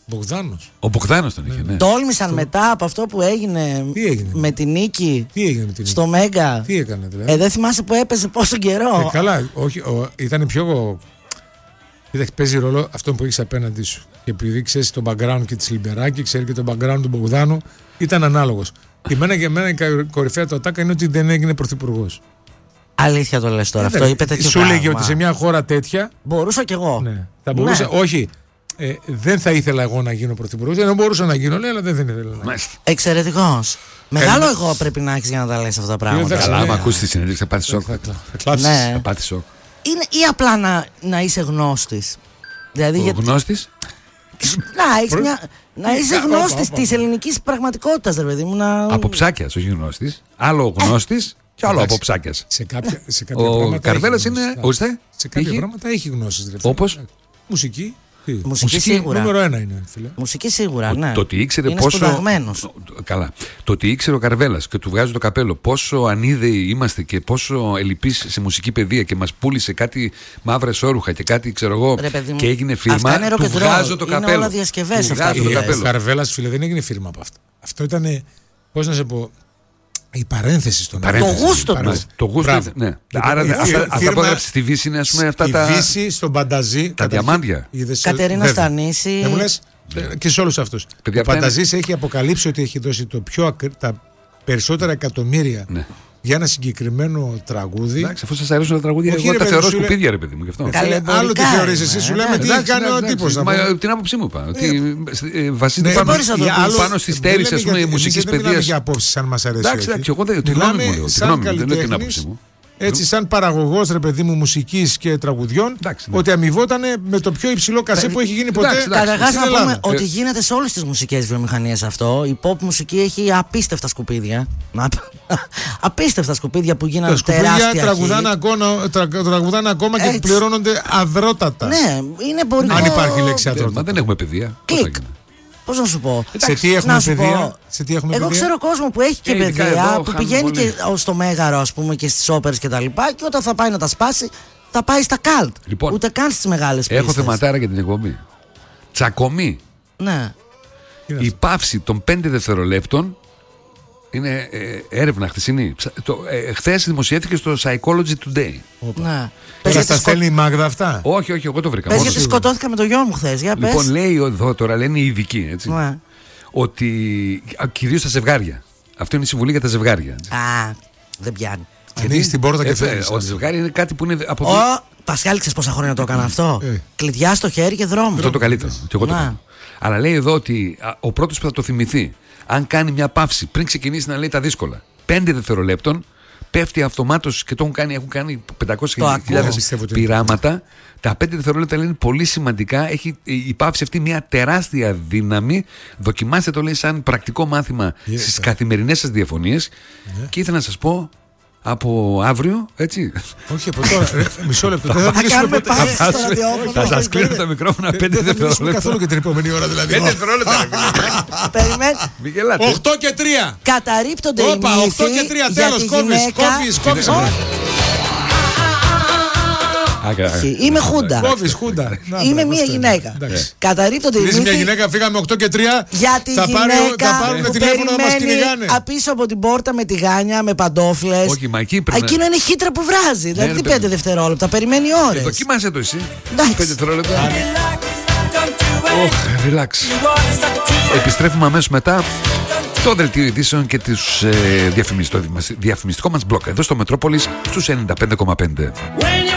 Μπογδάνος. Ο Μπογδάνος τον είχε, ναι. Τόλμησαν μετά από αυτό που έγινε, με την νίκη στο Μέγκα. Τι έκανε δηλαδή? Δεν θυμάσαι που έπαιζε πόσο καιρό. Καλά, όχι, ήταν πιο. Κοίταξε, παίζει ρόλο αυτό που έχεις απέναντί σου. Και επειδή ξέρεις το background και τη Λιμπεράκη, ξέρει και το background του Μπογδάνου, ήταν ανάλογος. Για μένα η κορυφαία του ατάκα είναι ότι δεν έγινε πρωθυπουργός. Αλήθεια το λες τώρα, αυτό είπε τέτοιο σου λέγε ότι σε μια χώρα τέτοια. Μπορούσα κι εγώ. Ναι, θα μπορούσα, όχι. Δεν θα ήθελα εγώ να γίνω πρωθυπουργός. Δεν μπορούσα να γίνω, αλλά δεν ήθελα να. Εξαιρετικός. Μεγάλο εγώ πρέπει να έχεις για να τα λες αυτά τα πράγματα. Καλά, άμα ακούσει τη συνέντευξη θα πάθεις σοκ. Θα πάθεις σοκ. Ή απλά να είσαι γνώστης. Δηλαδή, γνώστης. Να είσαι γνώστης της ελληνικής πραγματικότητας, ρε παιδί μου. Από ψάκιας, όχι γνώστης. Άλλο γνώστης και άλλο από ψάκιας. Σε κάποια ο Καρβέλας είναι. Σε κάποια πράγματα έχει γνώσεις. Όπως μουσική. Μουσική σίγουρα. Νούμερο 1 είναι, φίλε. Μουσική σίγουρα, ναι. Το ότι ήξερε είναι πόσο. Σπουδαγμένος. Καλά. Το ότι ήξερε ο Καρβέλας και του βγάζει το καπέλο πόσο ανίδεοι είμαστε και πόσο ελλειπείς σε μουσική παιδεία και μας πούλησε κάτι μαύρες όρουχα και κάτι ξέρω εγώ και έγινε φίρμα. Του βγάζω το καπέλο. Είναι όλα διασκευές αυτά. Ο Καρβέλας, φίλε, δεν έγινε φίρμα από αυτό. Αυτό ήταν. Πώς να σε πω. Η παρένθεση στον Το γούστο του. Το γούστο, ναι. Άρα αυτά που έγραψε στη Βύση είναι, ας πούμε, αυτά τα. Στη Βύση, στον Πανταζή. Τα διαμάντια. Κατερίνα Στανίση. Δεν μου λες, και σε όλους αυτούς. Ο Πανταζής έχει αποκαλύψει ότι έχει δώσει τα περισσότερα εκατομμύρια για ένα συγκεκριμένο τραγούδι. Εντάξει, αφού σας αρέσουν τα τραγούδια, εγώ τα θεωρώ σκουπίδια, ρε παιδί μου, γι' αυτό. Άλλο τι θεωρείς εσύ, σου λέμε τι κάνει ο τύπος. Την άποψή μου είπα. Ότι βασίζεται πάνω στη στέρηση μουσικής παιδείας. Δεν μιλάμε για απόψεις, αν μας αρέσει. Εντάξει, εγώ δεν λέω την άποψή μου. Έτσι, σαν παραγωγός, ρε παιδί μου, μουσικής και τραγουδιών, ότι αμοιβόταν με το πιο υψηλό κασέ που έχει γίνει ποτέ. Καταρχάς να πούμε ότι γίνεται σε όλες τις μουσικές βιομηχανίες αυτό. Η pop μουσική έχει απίστευτα σκουπίδια. Απίστευτα σκουπίδια που γίνανε τεράστια. Τραγουδάνε ακόμα και πληρώνονται αδρότατα. Ναι, είναι εμπορικό. Αν υπάρχει λέξη αδρότατα. Δεν έχουμε παιδεία. Πώς να σου πω. Σε τι έχουμε παιδεία. Εγώ ξέρω κόσμο που έχει και παιδεία που πηγαίνει και στο Μέγαρο, ας πούμε, και στις όπερες και τα λοιπά, και όταν θα πάει να τα σπάσει θα πάει στα καλτ. Λοιπόν, ούτε καν στις μεγάλες πίστες. Έχω θεματάρα για την εκπομπή. Τσακωμή. Ναι. Η παύση των 5 δευτερολέπτων είναι έρευνα χθεσινή. Χθες δημοσιεύτηκε στο Psychology Today. Ναι. Θα τα στέλνει η Μάγδα αυτά. Όχι, εγώ το βρήκα. Πες γιατί σκοτώθηκα με το γιο μου χθες. Λοιπόν, λέει εδώ τώρα, λένε οι ειδικοί, έτσι, ότι κυρίως τα ζευγάρια. Αυτό είναι η συμβουλή για τα ζευγάρια. Δεν πιάνει. Ανοίγεις την πόρτα και φεύγεις. Το ζευγάρι είναι κάτι που είναι από. Πασχάλη, ξέρεις πόσα χρόνια το έκανα αυτό. Κλειδιά στο χέρι και δρόμο. Αυτό το καλύτερο. Και εγώ το κάνω. Αλλά λέει εδώ ότι ο πρώτος που θα το θυμηθεί, αν κάνει μια παύση πριν ξεκινήσει να λέει τα δύσκολα 5 δευτερολέπτων, πέφτει αυτομάτως και το έχουν κάνει 500.000 πειράματα. Τα 5 δευτερόλεπτα λένε πολύ σημαντικά. Έχει η παύση αυτή μια τεράστια δύναμη. Δοκιμάστε το, λέει, σαν πρακτικό μάθημα στις καθημερινές σας διαφωνίες. Και ήθελα να σας πω από αύριο, έτσι. Όχι από τώρα. Μισό λεπτό. Θα σας κλείνω τα μικρόφωνα 5 δευτερόλεπτα. Καθόλου και την επόμενη ώρα δηλαδή. 5 δευτερόλεπτα. Περιμένετε. 8 και 3. Καταρρίπτονται οι μύθοι. 8 και 3. Τέλος. Κόβεις. Είμαι χούντα. Χούντα. Είμαι μια γυναίκα. Καταρρίπτονται οι μύθοι. Είσαι μια γυναίκα, φύγαμε 8 και 3. Για τη γυναίκα που περιμένει απίσω από την πόρτα με τιγάνια, με παντόφλες. Εκείνο είναι χύτρα που βράζει. Δηλαδή 5 δευτερόλεπτα. Περιμένει ώρες. Δοκίμασαι το εσύ. 5 δευτερόλεπτα. Relax. Επιστρέφουμε αμέσως μετά το δελτίο ειδήσεων και το διαφημιστικό μας μπλοκ εδώ στο Μετρόπολης στους 95,5.